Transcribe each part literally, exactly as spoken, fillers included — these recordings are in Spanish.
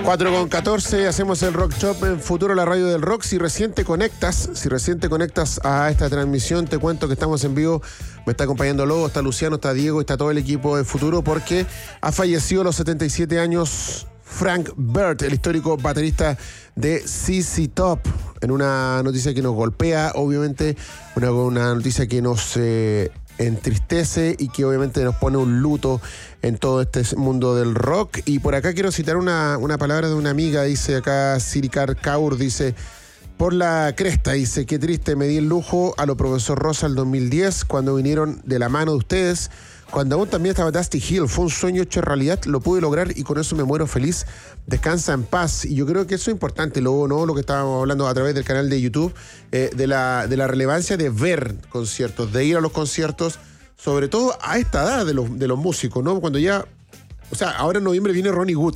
cuatro con catorce, hacemos el Rock Shop en Futuro, la radio del rock. Si recién te conectas, si recién te conectas a esta transmisión, te cuento que estamos en vivo. Me está acompañando Lobo, está Luciano, está Diego, está todo el equipo de Futuro, porque ha fallecido a los setenta y siete años Frank Burt, el histórico baterista de Z Z Top, en una noticia que nos golpea, obviamente, una, una noticia que nos eh, entristece y que obviamente nos pone un luto en todo este mundo del rock. Y por acá quiero citar una, una palabra de una amiga, dice acá Siricar Kaur, dice: por la cresta, dice, qué triste, me di el lujo a lo Profesor Rosa el dos mil diez, cuando vinieron de la mano de ustedes, cuando aún también estaba Dusty Hill. Fue un sueño hecho realidad, lo pude lograr y con eso me muero feliz. Descansa en paz. Y yo creo que eso es importante, luego, ¿no? Lo que estábamos hablando a través del canal de YouTube, eh, de, la, de la relevancia de ver conciertos, de ir a los conciertos, sobre todo a esta edad de los, de los músicos, ¿no? Cuando ya, o sea, ahora en noviembre viene Ronnie Wood.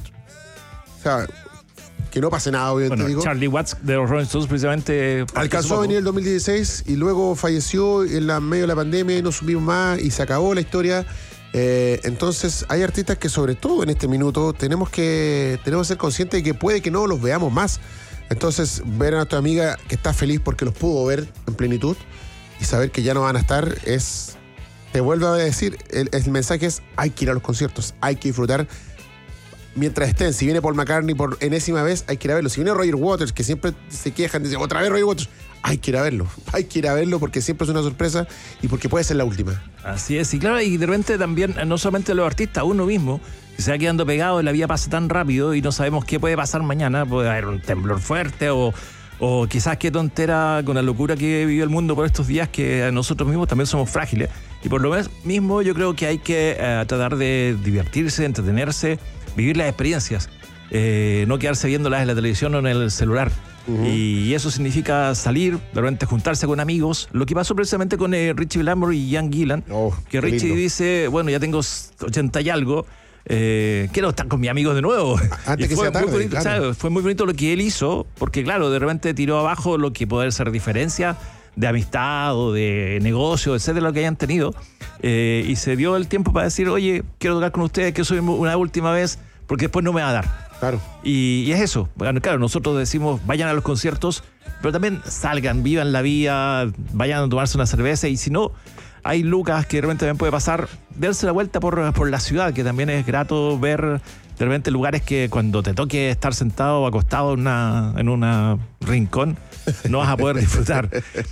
O sea, que no pase nada, obviamente. Bueno, digo. Charlie Watts de los Rolling Stones precisamente alcanzó a venir el dos mil dieciséis y luego falleció en la, medio de la pandemia y no supimos más y se acabó la historia. Eh, entonces hay artistas que, sobre todo en este minuto, tenemos que, tenemos que ser conscientes de que puede que no los veamos más. Entonces, ver a nuestra amiga que está feliz porque los pudo ver en plenitud y saber que ya no van a estar es... Te vuelvo a decir, el, el mensaje es: hay que ir a los conciertos, hay que disfrutar mientras estén. Si viene Paul McCartney por enésima vez, hay que ir a verlo. Si viene Roger Waters, que siempre se quejan, dicen otra vez Roger Waters, hay que ir a verlo. Hay que ir a verlo porque siempre es una sorpresa y porque puede ser la última. Así es, y claro, y de repente también, no solamente los artistas, uno mismo, que se va quedando pegado, la vida pasa tan rápido y no sabemos qué puede pasar mañana. Puede haber un temblor fuerte o, o quizás qué tontera con la locura que vivió el mundo por estos días, que nosotros mismos también somos frágiles. Y por lo mismo yo creo que hay que uh, tratar de divertirse, entretenerse, vivir las experiencias, eh, no quedarse viéndolas en la televisión o en el celular. Uh-huh. Y eso significa salir, de repente juntarse con amigos. Lo que pasó precisamente con eh, Richie Blackmore y Ian Gillan, oh, que Richie lindo. dice, bueno, ya tengo ochenta y algo, eh, quiero estar con mis amigos de nuevo. Antes que fue, sea tarde, muy bonito, claro. ¿sabes? Fue muy bonito lo que él hizo, porque claro, de repente tiró abajo lo que puede ser diferencia de amistad o de negocio, etcétera, lo que hayan tenido, eh, y se dio el tiempo para decir, oye, quiero tocar con ustedes, que soy una última vez, porque después no me va a dar. Claro. Y, y es eso. Bueno, claro, nosotros decimos, vayan a los conciertos, pero también salgan, vivan la vida, vayan a tomarse una cerveza, y si no, hay lucas que de repente también puede pasar, darse la vuelta por, por la ciudad, que también es grato ver de repente lugares que cuando te toque estar sentado o acostado en una, en una rincón, no vas a poder disfrutar.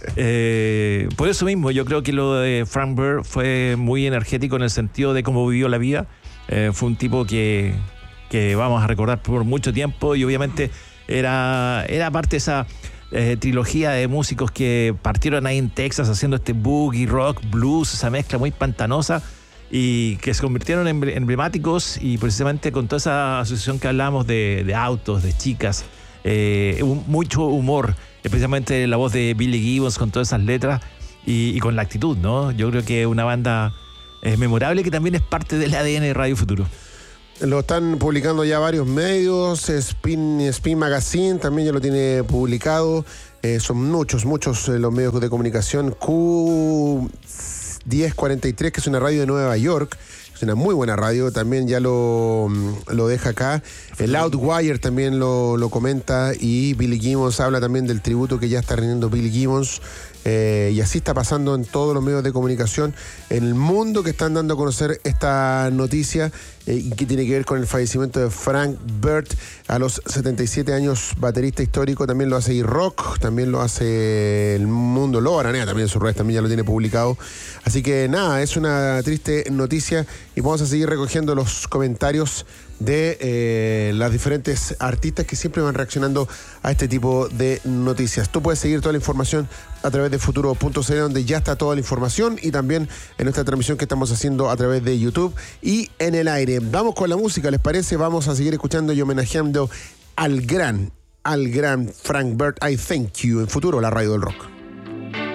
Eh, por eso mismo, yo creo que lo de Frank Burt fue muy energético en el sentido de cómo vivió la vida. Eh, fue un tipo que, que vamos a recordar por mucho tiempo, y obviamente era, era parte de esa eh, trilogía de músicos que partieron ahí en Texas haciendo este boogie, rock, blues, esa mezcla muy pantanosa, y que se convirtieron en emblemáticos, y precisamente con toda esa asociación que hablábamos de, de autos, de chicas, eh, un, mucho humor, especialmente la voz de Billy Gibbons con todas esas letras y, y con la actitud, ¿no? Yo creo que una banda eh, memorable que también es parte del A D N de Radio Futuro. Lo están publicando ya varios medios, Spin, Spin Magazine también ya lo tiene publicado, eh, son muchos, muchos eh, los medios de comunicación. Q diez cuarenta y tres, que es una radio de Nueva York, es una muy buena radio, también ya lo, lo deja acá. El Outwire también lo, lo comenta, y Billy Gibbons habla también del tributo que ya está rindiendo Billy Gibbons. Eh, y así está pasando en todos los medios de comunicación en el mundo, que están dando a conocer esta noticia, eh, y que tiene que ver con el fallecimiento de Frank Burt a los setenta y siete años, baterista histórico. También lo hace E-Rock, también lo hace El Mundo, Lobo Aranea también en sus redes también ya lo tiene publicado. Así que nada, es una triste noticia, y vamos a seguir recogiendo los comentarios de eh, las diferentes artistas que siempre van reaccionando a este tipo de noticias. Tú puedes seguir toda la información a través de futuro punto c l, donde ya está toda la información, y también en nuestra transmisión que estamos haciendo a través de YouTube y en el aire. Vamos con la música, ¿les parece? Vamos a seguir escuchando y homenajeando al gran, al gran Frank Burt. I Thank You en Futuro, la radio del rock.